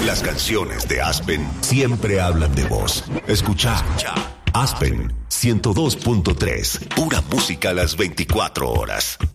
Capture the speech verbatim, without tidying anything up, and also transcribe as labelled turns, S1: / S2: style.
S1: Las canciones de Aspen siempre hablan de vos. Escuchá. Aspen ciento dos punto tres. Pura música a las veinticuatro horas.